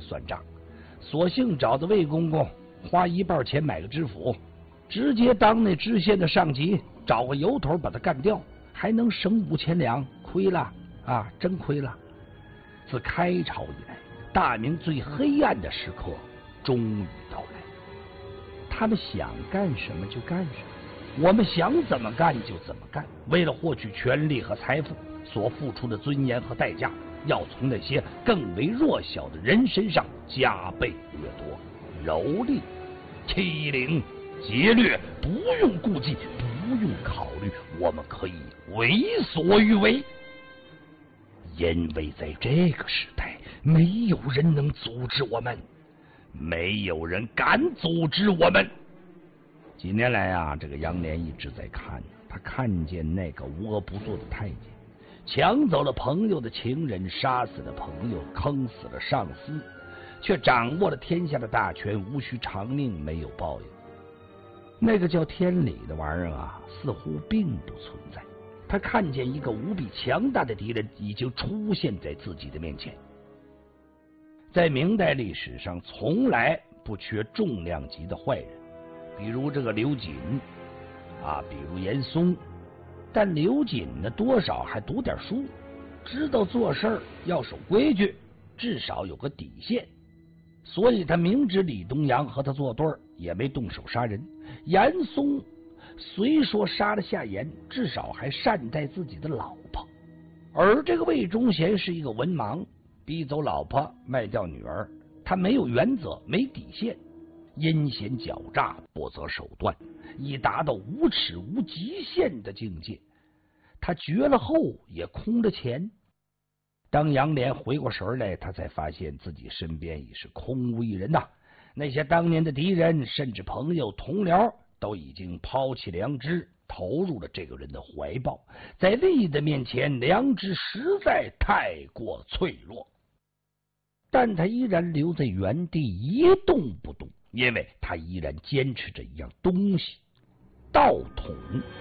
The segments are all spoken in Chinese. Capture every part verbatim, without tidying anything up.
算账，索性找的魏公公花一半钱买个知府，直接当那知县的上级，找个由头把他干掉，还能省五千两，亏了啊，真亏了。自开朝以来，大明最黑暗的时刻终于到来。他们想干什么就干什么，我们想怎么干就怎么干。为了获取权力和财富，所付出的尊严和代价，要从那些更为弱小的人身上加倍掠夺、蹂躏、欺凌、劫掠，不用顾忌，不用考虑，我们可以为所欲为。因为在这个时代，没有人能阻止我们，没有人敢阻止我们。几年来啊，这个杨涟一直在看，他看见那个无恶不作的太监，抢走了朋友的情人，杀死了朋友，坑死了上司，却掌握了天下的大权，无需偿命，没有报应。那个叫天理的玩意儿啊，似乎并不存在。他看见一个无比强大的敌人已经出现在自己的面前。在明代历史上，从来不缺重量级的坏人，比如这个刘瑾啊，比如严嵩。但刘瑾呢，多少还读点书，知道做事要守规矩，至少有个底线，所以他明知李东阳和他作对，也没动手杀人。严嵩虽说杀了夏言，至少还善待自己的老婆。而这个魏忠贤是一个文盲，逼走老婆，卖掉女儿，他没有原则，没底线，阴险狡诈，不择手段，已达到无耻无极限的境界。他绝了后也空了前。当杨涟回过神来，他才发现自己身边已是空无一人呐、啊！那些当年的敌人，甚至朋友同僚，都已经抛弃良知，投入了这个人的怀抱。在利益的面前，良知实在太过脆弱。但他依然留在原地一动不动，因为他依然坚持着一样东西——道统。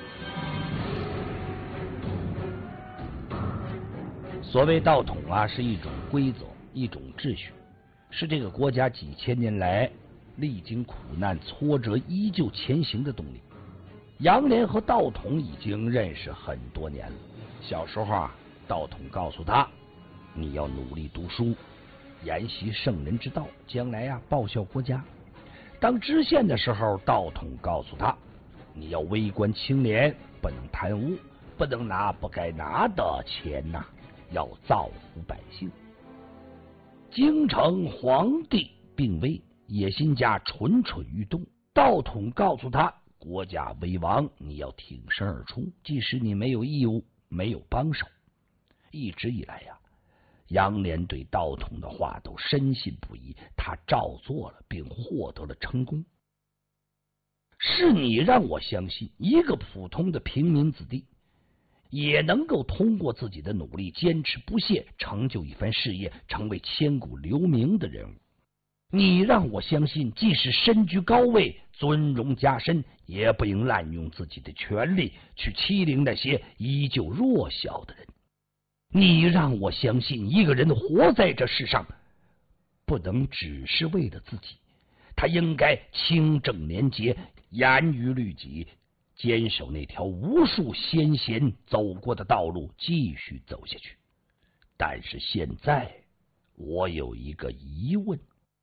所谓道统啊，是一种规则，一种秩序，是这个国家几千年来历经苦难挫折依旧前行的动力。杨涟和道统已经认识很多年了。小时候啊，道统告诉他，你要努力读书，研习圣人之道，将来啊报效国家。当知县的时候，道统告诉他，你要微观清廉，不能贪污，不能拿不该拿的钱呐、啊，要造福百姓。京城皇帝病危，野心家蠢蠢欲动。道统告诉他，国家危亡，你要挺身而出，即使你没有义务，没有帮手。一直以来呀、啊，杨涟对道统的话都深信不疑，他照做了，并获得了成功。是你让我相信，一个普通的平民子弟也能够通过自己的努力，坚持不懈，成就一番事业，成为千古留名的人物。你让我相信，即使身居高位，尊荣加身，也不应滥用自己的权力去欺凌那些依旧弱小的人。你让我相信，一个人活在这世上，不能只是为了自己，他应该清正廉洁，严于律己，坚守那条无数先贤走过的道路，继续走下去。但是现在，我有一个疑问。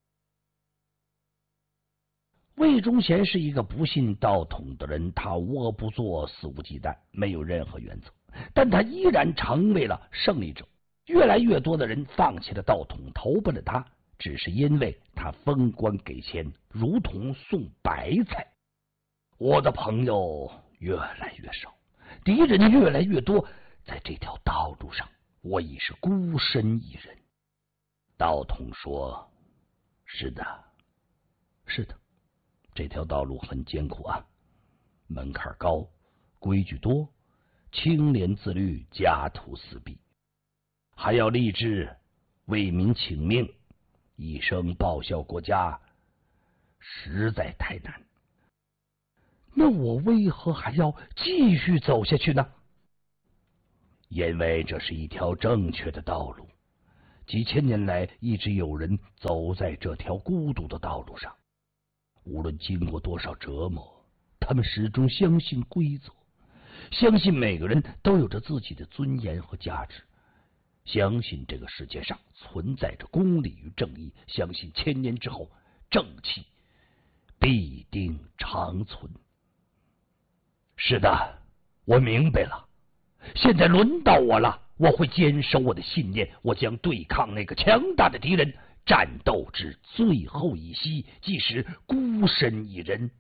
魏忠贤是一个不信道统的人，他无恶不作，肆无忌惮，没有任何原则，但他依然成为了胜利者。越来越多的人放弃了道统，投奔了他，只是因为他封官给钱，如同送白菜。我的朋友越来越少，敌人越来越多，在这条道路上，我已是孤身一人。道统说，是的，是的，这条道路很艰苦啊，门槛高，规矩多，清廉自律，家徒四壁，还要立志为民请命，一生报效国家，实在太难。那我为何还要继续走下去呢？因为这是一条正确的道路， 几千年来一直有人走在这条孤独的道路上，无论经过多少折磨，他们始终相信规则，相信每个人都有着自己的尊严和价值，相信这个世界上存在着公理与正义，相信千年之后正气必定长存。是的，我明白了，现在轮到我了，我会坚守我的信念，我将对抗那个强大的敌人，战斗至最后一息，即使孤身一人。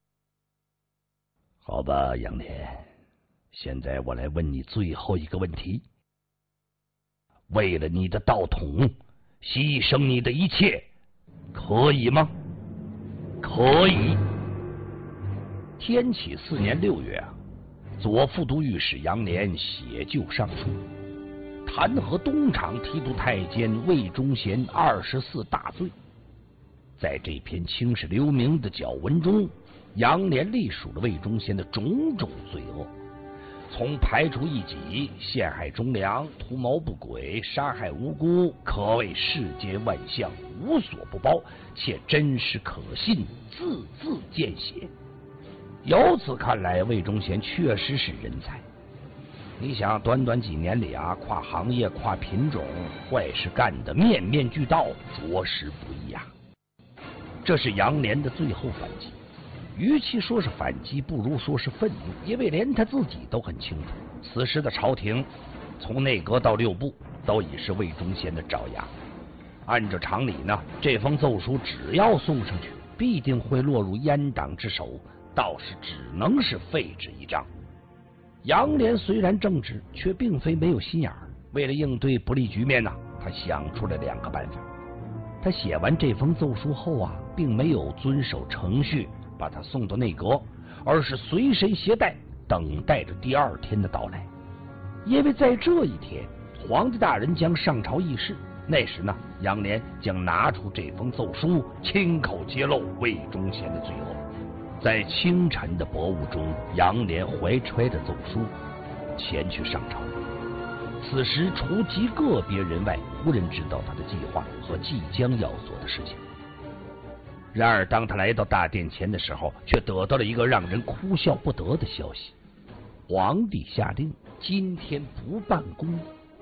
好吧，杨莲，现在我来问你最后一个问题，为了你的道统，牺牲你的一切，可以吗？可以。天启四年六月啊，左副都御史杨涟写就上书，弹劾东厂提督太监魏忠贤二十四大罪。在这篇青史留名的角文中，杨涟隶属了魏忠贤的种种罪恶，从排除异己、陷害忠良、图谋不轨、杀害无辜，可谓世间万象无所不包，且真实可信，字字见血。由此看来，魏忠贤确实是人才。你想，短短几年里啊，跨行业、跨品种，坏事干得面面俱到，着实不易啊。这是杨涟的最后反击，与其说是反击，不如说是愤怒，因为连他自己都很清楚，此时的朝廷从内阁到六部都已是魏忠贤的爪牙。按照常理呢，这封奏书只要送上去，必定会落入阉党之手，倒是只能是废纸一张。杨涟虽然正直，却并非没有心眼儿。为了应对不利局面呢，他想出了两个办法。他写完这封奏书后啊，并没有遵守程序把它送到内阁，而是随身携带，等待着第二天的到来。因为在这一天，皇帝大人将上朝议事，那时呢，杨涟将拿出这封奏书，亲口揭露魏忠贤的罪恶。在清晨的薄雾中，杨涟怀揣着奏书前去上朝。此时除极个别人外，无人知道他的计划和即将要做的事情。然而当他来到大殿前的时候，却得到了一个让人哭笑不得的消息：皇帝下令今天不办公。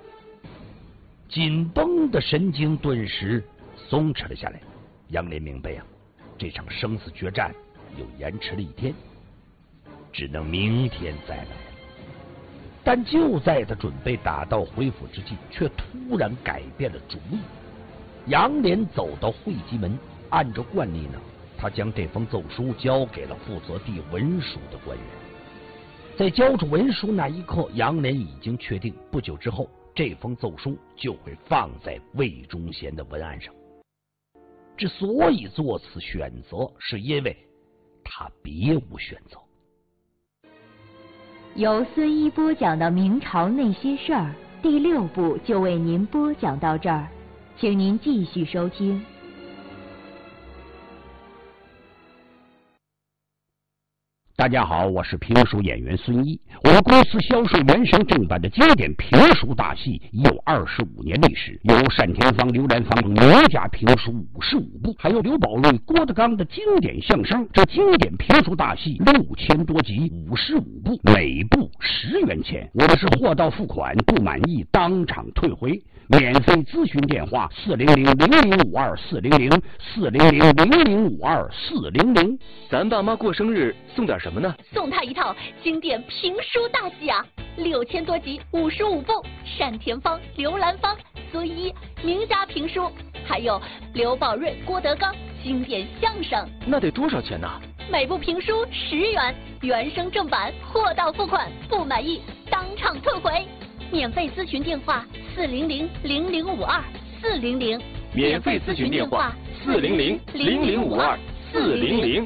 紧绷的神经顿时松弛了下来。杨涟明白啊，这场生死决战又延迟了一天，只能明天再来。但就在他准备打道回府之际，却突然改变了主意。杨涟走到会稽门，按照惯例呢，他将这封奏书交给了负责递文书的官员。在交出文书那一刻，杨涟已经确定，不久之后，这封奏书就会放在魏忠贤的文案上。之所以做此选择，是因为他别无选择。 由孙一播讲的明朝那些事儿第六部就为您播讲到这儿，请您继续收听。 大家好，我是评书演员孙一。我们公司销售原声正版的经典评书大戏已有二十五年历史，有单田芳、刘兰芳名家评书五十五部，还有刘宝瑞、郭德纲的经典相声。这经典评书大戏六千多集，五十五部，每部十元钱。我们是货到付款，不满意当场退回。免费咨询电话：四零零零零五二四零零四零零零零五二四零零。 咱爸妈过生日送点什么呢？ 送他一套经典评书大戏啊，六千多集，五十五部，单田芳、刘兰芳、孙一名家评书，还有刘宝瑞、郭德纲经典相声。 那得多少钱呢？ 每部评书十元，原声正版，货到付款，不满意当场退回。免费咨询电话：四零零零零五二四零零。 免费咨询电话：四零零零零五二四零零。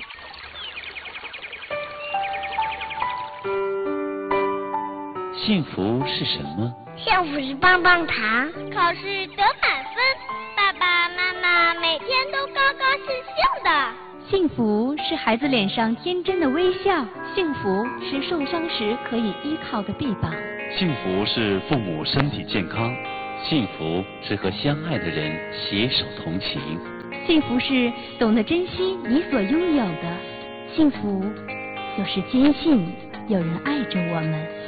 幸福是什么？ 幸福是棒棒糖， 考试得满分，爸爸妈妈每天都高高兴兴的。 幸福是孩子脸上天真的微笑，幸福是受伤时可以依靠的臂膀， 幸福是父母身体健康， 幸福是和相爱的人携手同行。 幸福是懂得珍惜你所拥有的，幸福就是坚信有人爱着我们。